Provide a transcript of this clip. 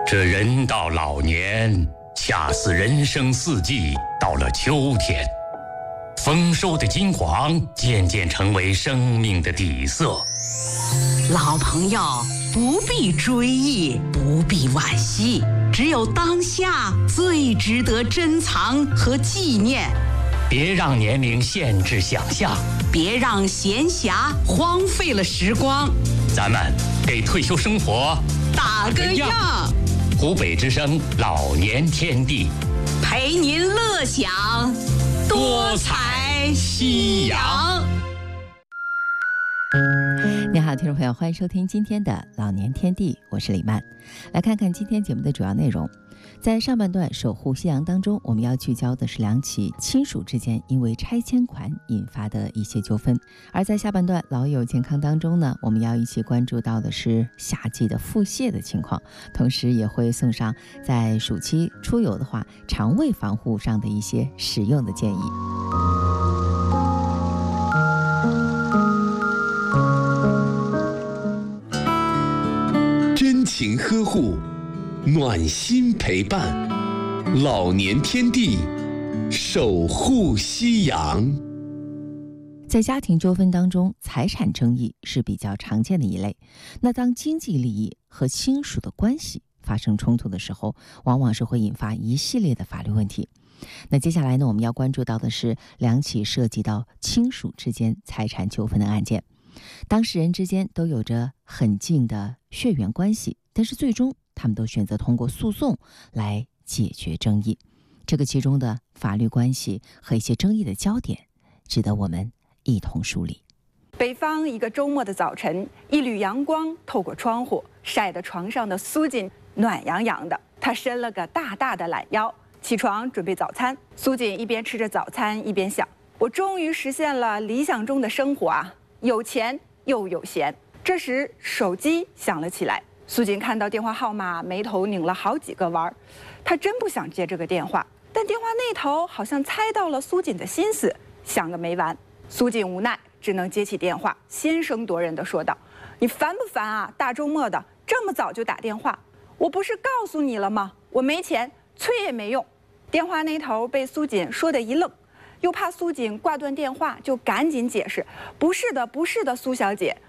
这人到老年，恰似人生四季到了秋天，丰收的金黄渐渐成为生命的底色。 老朋友不必追忆，不必惋惜，只有当下最值得珍藏和纪念。 别让年龄限制想象， 别让闲暇荒废了时光。 咱们给退休生活打个样。 湖北之声老年天地， 陪您乐享多彩夕阳。 你好，听众朋友，欢迎收听今天的老年天地，我是李曼。来看看今天节目的主要内容。在上半段守护夕阳当中，我们要聚焦的是两起亲属之间因为拆迁款引发的一些纠纷。而在下半段老友健康当中呢，我们要一起关注到的是夏季的腹泻的情况，同时也会送上在暑期出游的话肠胃防护上的一些实用的建议。 真情呵护，暖心陪伴，老年天地，守护夕阳。 在家庭纠纷当中，财产争议是比较常见的一类。那当经济利益和亲属的关系发生冲突的时候，往往是会引发一系列的法律问题。那接下来呢，我们要关注到的是两起涉及到亲属之间财产纠纷的案件。当事人之间都有着很近的血缘关系，但是最终他们都选择通过诉讼来解决争议。这个其中的法律关系和一些争议的焦点，值得我们一同梳理。 北方一个周末的早晨，一缕阳光透过窗户，晒得床上的苏锦暖洋洋的。她伸了个大大的懒腰，起床准备早餐。苏锦一边吃着早餐，一边想：我终于实现了理想中的生活啊！有钱又有闲。这时手机响了起来，苏锦看到电话号码，眉头拧了好几个弯。她真不想接这个电话，但电话那头好像猜到了苏锦的心思，想个没完。苏锦无奈，只能接起电话，先声夺人地说道：“你烦不烦啊？大周末的这么早就打电话，我不是告诉你了吗？我没钱，催也没用。”电话那头被苏锦说得一愣，又怕苏锦挂断电话，就赶紧解释：“不是的，不是的，苏小姐，